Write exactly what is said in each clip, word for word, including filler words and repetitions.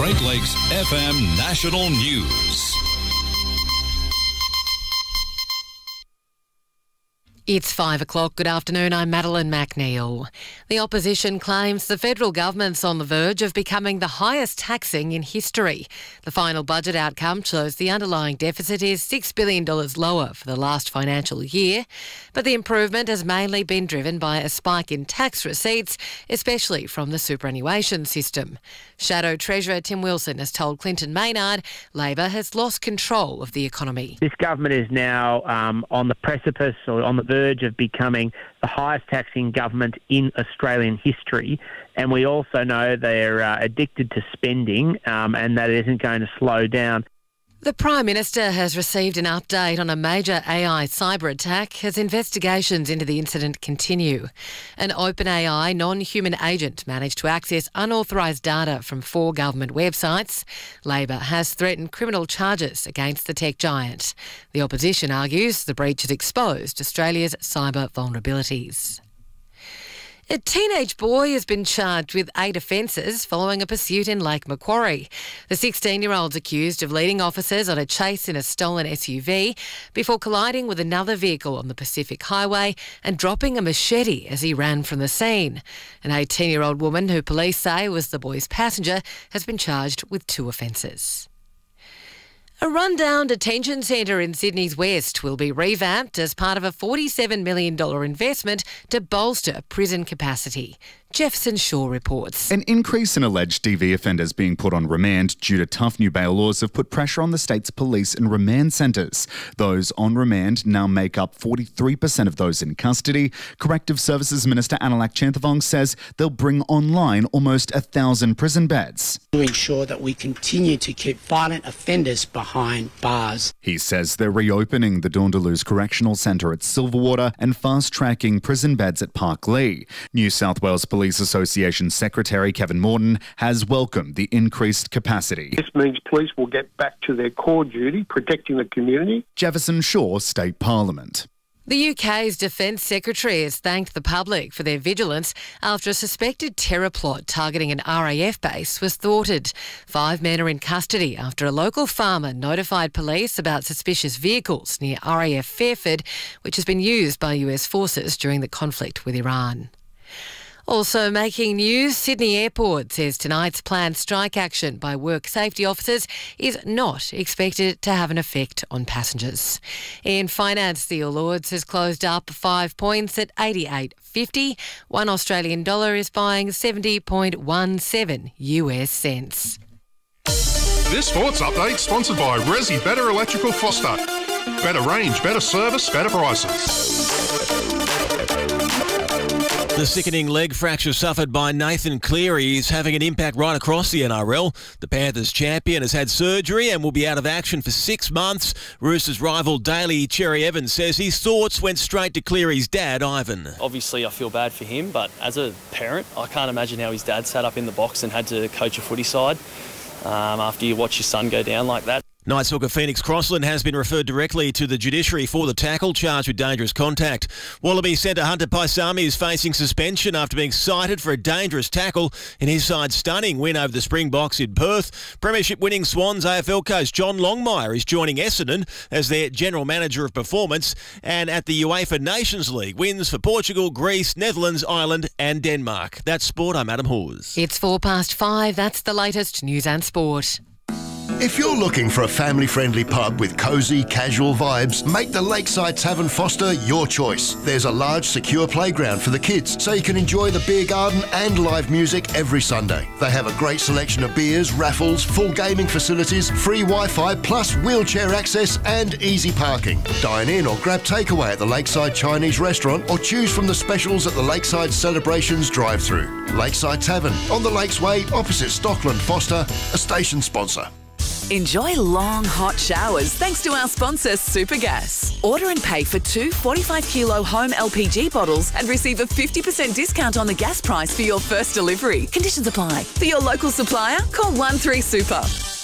Great Lakes F M National News. It's five o'clock. Good afternoon. I'm Madeline McNeil. The opposition claims the federal government's on the verge of becoming the highest taxing in history. The final budget outcome shows the underlying deficit is six billion dollars lower for the last financial year, but the improvement has mainly been driven by a spike in tax receipts, especially from the superannuation system. Shadow Treasurer Tim Wilson has told Clinton Maynard Labor has lost control of the economy. This government is now um, on the precipice or on the verge of becoming the highest taxing government in Australian history, and we also know they're uh, addicted to spending um, and that isn't going to slow down. The Prime Minister has received an update on a major A I cyber attack as investigations into the incident continue. An OpenAI non-human agent managed to access unauthorised data from four government websites. Labor has threatened criminal charges against the tech giant. The opposition argues the breach has exposed Australia's cyber vulnerabilities. A teenage boy has been charged with eight offences following a pursuit in Lake Macquarie. The sixteen-year-old's accused of leading officers on a chase in a stolen S U V before colliding with another vehicle on the Pacific Highway and dropping a machete as he ran from the scene. An eighteen-year-old woman who police say was the boy's passenger has been charged with two offences. A rundown detention centre in Sydney's West will be revamped as part of a forty-seven million dollars investment to bolster prison capacity. Jefferson Shaw reports. An increase in alleged D V offenders being put on remand due to tough new bail laws have put pressure on the state's police and remand centres. Those on remand now make up forty-three percent of those in custody. Corrective Services Minister Analak Chanthavong says they'll bring online almost a thousand prison beds. To ensure that we continue to keep violent offenders behind bars. He says they're reopening the Dawndalu's Correctional Centre at Silverwater and fast-tracking prison beds at Parklee. New South Wales Police Association Secretary Kevin Morton has welcomed the increased capacity. This means police will get back to their core duty, protecting the community. Jefferson Shaw, State Parliament. The U K's Defence Secretary has thanked the public for their vigilance after a suspected terror plot targeting an R A F base was thwarted. Five men are in custody after a local farmer notified police about suspicious vehicles near R A F Fairford, which has been used by U S forces during the conflict with Iran. Also making news, Sydney Airport says tonight's planned strike action by work safety officers is not expected to have an effect on passengers. In finance, the All Ords has closed up five points at eighty-eight fifty. One Australian dollar is buying seventy point one seven U S cents. This sports update sponsored by Resi Better Electrical Foster. Better range, better service, better prices. The sickening leg fracture suffered by Nathan Cleary is having an impact right across the N R L. The Panthers champion has had surgery and will be out of action for six months. Roosters rival Daly Cherry Evans says his thoughts went straight to Cleary's dad, Ivan. Obviously, I feel bad for him, but as a parent, I can't imagine how his dad sat up in the box and had to coach a footy side um, after you watch your son go down like that. Knights hooker Phoenix Crossland has been referred directly to the judiciary for the tackle charged with dangerous contact. Wallaby centre Hunter Paisami is facing suspension after being cited for a dangerous tackle in his side's stunning win over the Springboks in Perth. Premiership winning Swans A F L coach John Longmire is joining Essendon as their general manager of performance, and at the UEFA Nations League wins for Portugal, Greece, Netherlands, Ireland and Denmark. That's sport. I'm Adam Hawes. It's four past five. That's the latest news and sport. If you're looking for a family-friendly pub with cosy, casual vibes, make the Lakeside Tavern Foster your choice. There's a large, secure playground for the kids, so you can enjoy the beer garden and live music every Sunday. They have a great selection of beers, raffles, full gaming facilities, free Wi-Fi, plus wheelchair access and easy parking. Dine in or grab takeaway at the Lakeside Chinese Restaurant or choose from the specials at the Lakeside Celebrations drive-through. Lakeside Tavern, on the Lakes Way, opposite Stockland Foster, a station sponsor. Enjoy long, hot showers thanks to our sponsor, Supergas. Order and pay for two forty-five kilo home L P G bottles and receive a fifty percent discount on the gas price for your first delivery. Conditions apply. For your local supplier, call one three super.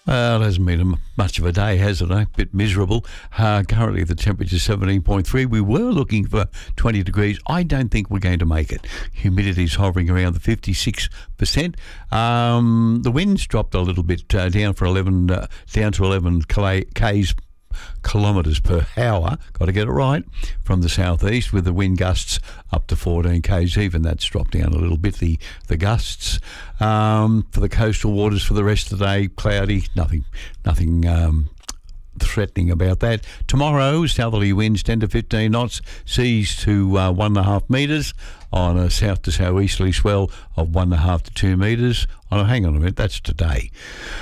Well, it hasn't been much of a day, has it? A bit miserable. Uh, currently, the temperature is seventeen point three. We were looking for twenty degrees. I don't think we're going to make it. Humidity is hovering around the fifty-six percent. Um, the wind's dropped a little bit uh, down for eleven, uh, down to eleven k's. Kilometres per hour, got to get it right, from the southeast, with the wind gusts up to fourteen k's. Even that's dropped down a little bit, the, the gusts. Um, for the coastal waters for the rest of the day, cloudy, nothing nothing um, threatening about that. Tomorrow, southerly winds ten to fifteen knots, seas to uh, one and a half metres, on a south to southeasterly swell of one and a half to two metres. Oh, hang on a minute, that's today.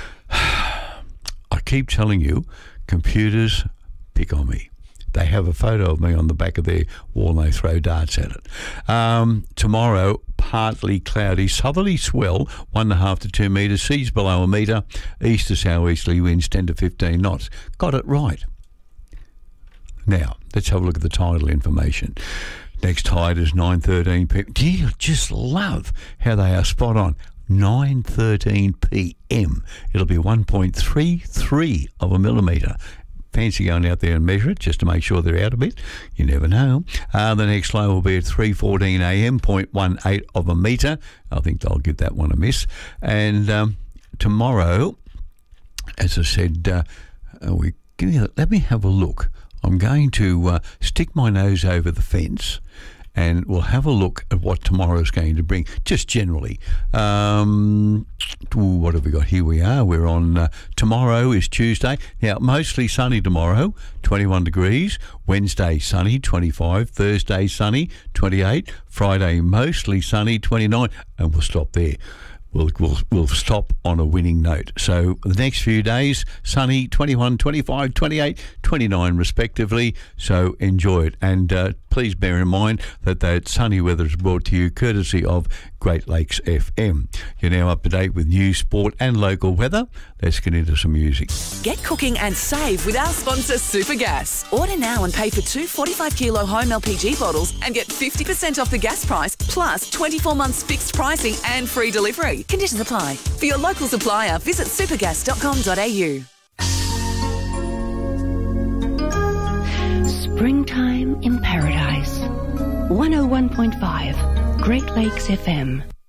I keep telling you, computers pick on me. They have a photo of me on the back of their wall and they throw darts at it. Um, tomorrow, partly cloudy, southerly swell, one and a half to two metres, seas below a metre, east to southeasterly winds ten to fifteen knots. Got it right. Now, let's have a look at the tidal information. Next tide is nine thirteen p m. Do you just love how they are spot on? nine thirteen p m. It'll be one point three three of a millimetre. Fancy going out there and measure it just to make sure they're out a bit. You never know. Uh, the next low will be at three fourteen a m, zero point one eight of a metre. I think they'll give that one a miss. And um, tomorrow, as I said, uh, we give me, let me have a look. I'm going to uh, stick my nose over the fence, and we'll have a look at what tomorrow's going to bring, just generally. Um, ooh, what have we got? Here we are. We're on, uh, tomorrow is Tuesday. Now, mostly sunny tomorrow, twenty-one degrees. Wednesday, sunny, twenty-five. Thursday, sunny, twenty-eight. Friday, mostly sunny, twenty-nine. And we'll stop there. We'll, we'll, we'll stop on a winning note. So the next few days, sunny, twenty-one, twenty-five, twenty-eight, twenty-nine respectively. So enjoy it. And uh, please bear in mind that that sunny weather is brought to you courtesy of Great Lakes F M. You're now up to date with news, sport and local weather. Let's get into some music. Get cooking and save with our sponsor Supergas. Order now and pay for two forty-five kilo home L P G bottles and get fifty percent off the gas price, plus twenty-four months fixed pricing and free delivery. Conditions apply. For your local supplier, visit supergas dot com dot a u. Springtime in Paradise. one oh one point five Great Lakes F M.